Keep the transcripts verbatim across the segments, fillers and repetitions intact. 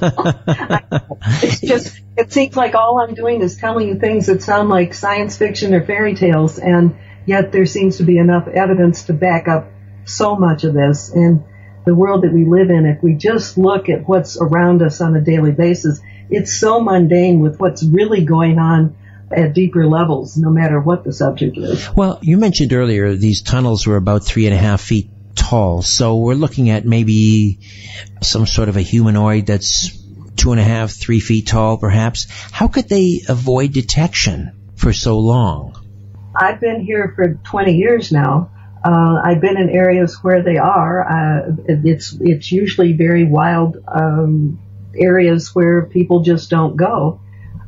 It's just, it seems like all I'm doing is telling you things that sound like science fiction or fairy tales, and yet there seems to be enough evidence to back up so much of this. And the world that we live in, if we just look at what's around us on a daily basis, it's so mundane with what's really going on at deeper levels, no matter what the subject is. Well, you mentioned earlier these tunnels were about three and a half feet tall, so we're looking at maybe some sort of a humanoid that's two and a half, three feet tall, perhaps. How could they avoid detection for so long? I've been here for twenty years now. Uh, I've been in areas where they are. Uh, it's it's usually very wild um, areas where people just don't go.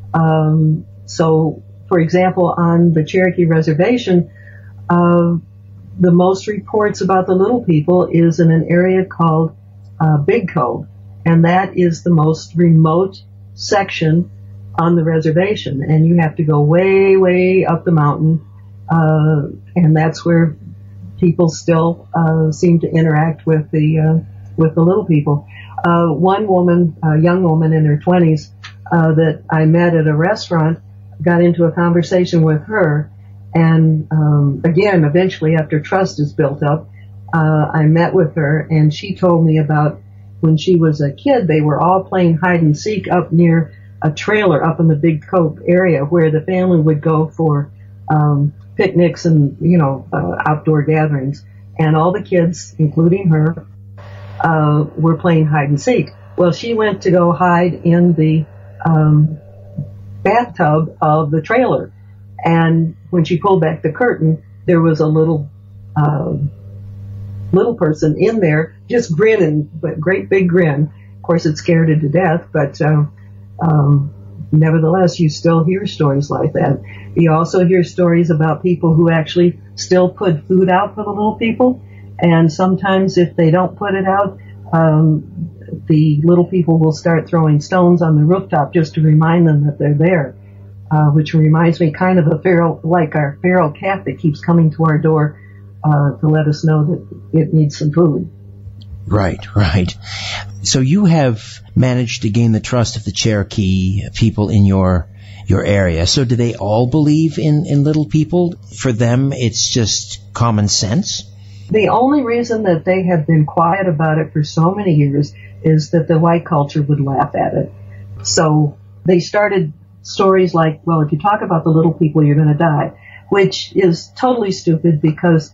Um, so, for example, on the Cherokee Reservation, uh, the most reports about the Little People is in an area called uh, Big Cove, and that is the most remote section on the reservation, and you have to go way, way up the mountain, uh, and that's where people still uh, seem to interact with the uh, with the Little People. Uh, one woman, a young woman in her twenties, uh, that I met at a restaurant, got into a conversation with her, and um, again, eventually, after trust is built up, uh, I met with her, and she told me about when she was a kid, they were all playing hide and seek up near a trailer up in the Big Cove area where the family would go for um, picnics and, you know, uh, outdoor gatherings. And all the kids, including her, uh, were playing hide and seek. Well, she went to go hide in the um, bathtub of the trailer. And when she pulled back the curtain, there was a little uh, little person in there just grinning, but great big grin. Of course, it scared her to death, but uh, um, nevertheless, you still hear stories like that. You also hear stories about people who actually still put food out for the Little People, and sometimes if they don't put it out, um, the Little People will start throwing stones on the rooftop just to remind them that they're there, uh, which reminds me kind of a feral, like our feral cat that keeps coming to our door uh, to let us know that it needs some food. Right, right. So you have managed to gain the trust of the Cherokee people in your your area. So do they all believe in, in Little People? For them, it's just common sense? The only reason that they have been quiet about it for so many years is that the white culture would laugh at it. So they started stories like, well, if you talk about the Little People, you're going to die, which is totally stupid because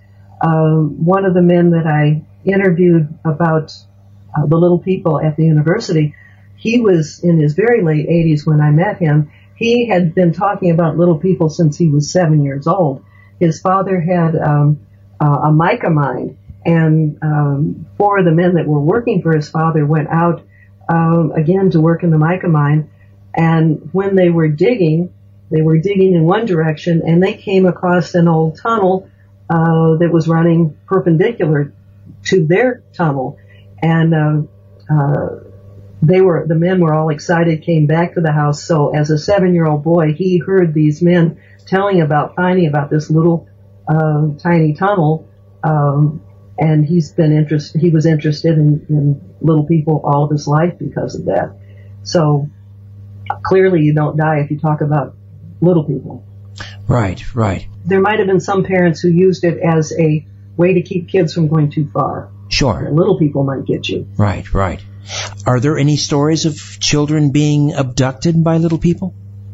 um, one of the men that I interviewed about uh, the Little People at the university, he was in his very late eighties when I met him. He had been talking about Little People since he was seven years old. His father had um, uh, a mica mine, and um, four of the men that were working for his father went out um, again to work in the mica mine. And when they were digging, they were digging in one direction, and they came across an old tunnel uh, that was running perpendicular to their tunnel, and uh, uh, they were the men were all excited, came back to the house. So as a seven-year-old boy, he heard these men telling about finding about this little uh, tiny tunnel, um, and he's been interested. He was interested in, in Little People all of his life because of that. So clearly, you don't die if you talk about Little People. Right, right. There might have been some parents who used it as a way to keep kids from going too far. Sure. The Little People might get you. Right, right. Are there any stories of children being abducted by Little People?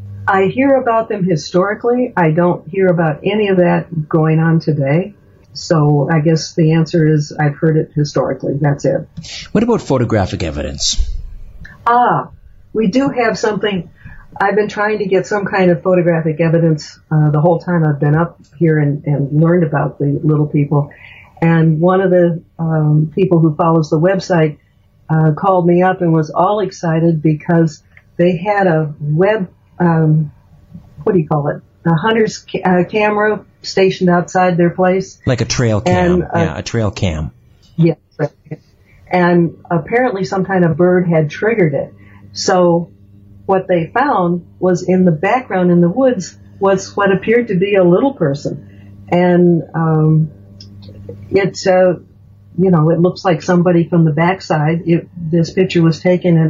I hear about them historically. I don't hear about any of that going on today. So I guess the answer is I've heard it historically. That's it. What about photographic evidence? Ah, we do have something. I've been trying to get some kind of photographic evidence uh, the whole time I've been up here and, and learned about the Little People. And one of the um, people who follows the website uh, called me up and was all excited because they had a web, um, what do you call it, a hunter's ca- uh, camera stationed outside their place. Like a trail cam, and, uh, yeah, a trail cam. Yes. And apparently some kind of bird had triggered it. So what they found was in the background in the woods was what appeared to be a little person. And um, it, uh, you know, it looks like somebody from the backside. It, this picture was taken in